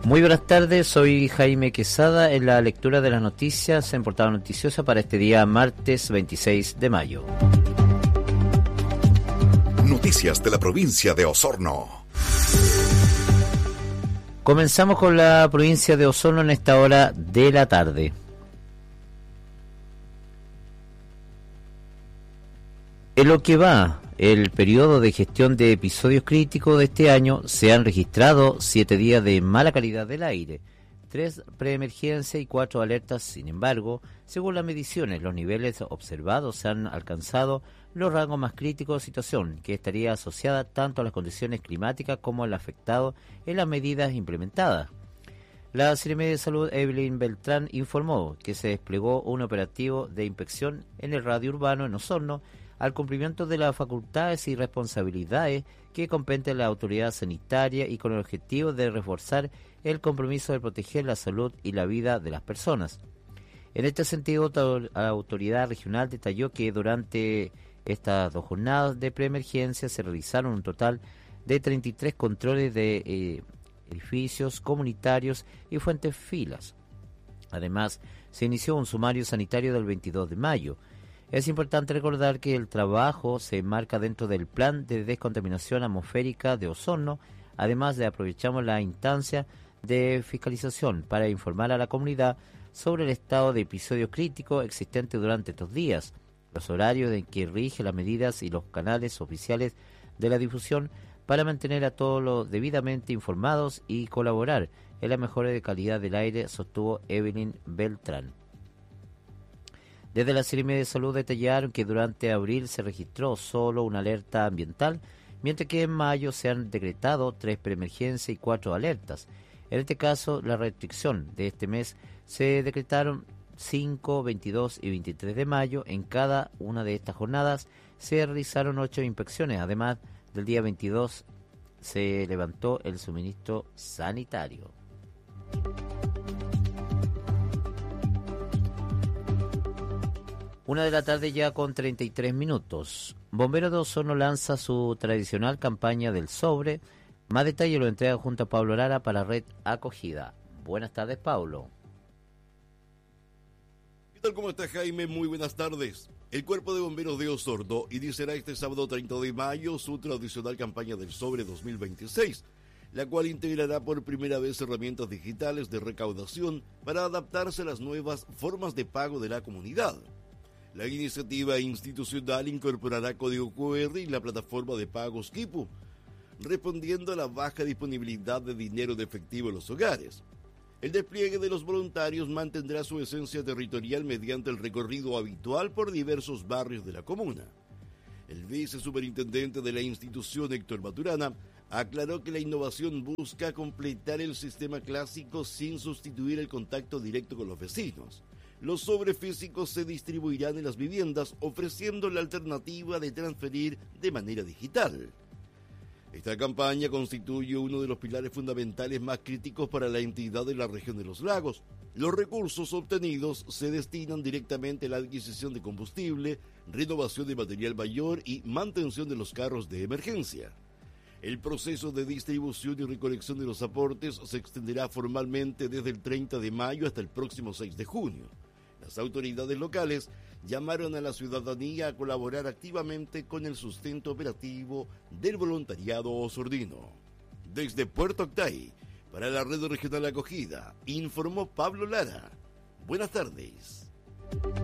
Muy buenas tardes, soy Jaime Quesada en la lectura de las noticias en Portada Noticiosa para este día martes 26 de mayo. Noticias de la provincia de Osorno. Comenzamos con la provincia de Osorno en esta hora de la tarde. En lo que va el periodo de gestión de episodios críticos de este año, se han registrado 7 días de mala calidad del aire, 3 preemergencias y 4 alertas. Sin embargo, según las mediciones, los niveles observados han alcanzado los rangos más críticos, situación que estaría asociada tanto a las condiciones climáticas como al afectado en las medidas implementadas. La Seremi de Salud, Evelyn Beltrán, informó que se desplegó un operativo de inspección en el radio urbano en Osorno al cumplimiento de las facultades y responsabilidades que compete la autoridad sanitaria y con el objetivo de reforzar el compromiso de proteger la salud y la vida de las personas. En este sentido, la autoridad regional detalló que durante estas 2 jornadas de preemergencia se realizaron un total de 33 controles de edificios comunitarios y fuentes filas. Además, se inició un sumario sanitario del 22 de mayo. Es importante recordar que el trabajo se enmarca dentro del Plan de Descontaminación Atmosférica de Osorno, además de aprovechamos la instancia de fiscalización para informar a la comunidad sobre el estado de episodio crítico existente durante estos días, los horarios en que rige las medidas y los canales oficiales de la difusión para mantener a todos los debidamente informados y colaborar en la mejora de calidad del aire, sostuvo Evelyn Beltrán. Desde la Seremi de Salud detallaron que durante abril se registró solo una alerta ambiental, mientras que en mayo se han decretado 3 preemergencias y 4 alertas. En este caso, la restricción de este mes se decretaron 5, 22 y 23 de mayo. En cada una de estas jornadas se realizaron 8 inspecciones. Además, del día 22 se levantó el suministro sanitario. Una de la tarde ya con 33 minutos. Bomberos de Osorno lanza su tradicional campaña del sobre. Más detalle lo entrega junto a Pablo Lara para Red Acogida. Buenas tardes, Pablo. ¿Qué tal? ¿Cómo está, Jaime? Muy buenas tardes. El Cuerpo de Bomberos de Osorno iniciará este sábado 30 de mayo su tradicional campaña del sobre 2026, la cual integrará por primera vez herramientas digitales de recaudación para adaptarse a las nuevas formas de pago de la comunidad. La iniciativa institucional incorporará código QR y la plataforma de pagos Quipu, respondiendo a la baja disponibilidad de dinero de efectivo en los hogares. El despliegue de los voluntarios mantendrá su esencia territorial mediante el recorrido habitual por diversos barrios de la comuna. El vicesuperintendente de la institución, Héctor Maturana, aclaró que la innovación busca completar el sistema clásico sin sustituir el contacto directo con los vecinos. Los sobres físicos se distribuirán en las viviendas, ofreciendo la alternativa de transferir de manera digital. Esta campaña constituye uno de los pilares fundamentales más críticos para la entidad de la región de los lagos. Los recursos obtenidos se destinan directamente a la adquisición de combustible, renovación de material mayor y mantención de los carros de emergencia. El proceso de distribución y recolección de los aportes se extenderá formalmente desde el 30 de mayo hasta el próximo 6 de junio. Las autoridades locales llamaron a la ciudadanía a colaborar activamente con el sustento operativo del voluntariado osordino. Desde Puerto Octay, para la Red Regional Acogida, informó Pablo Lara. Buenas tardes.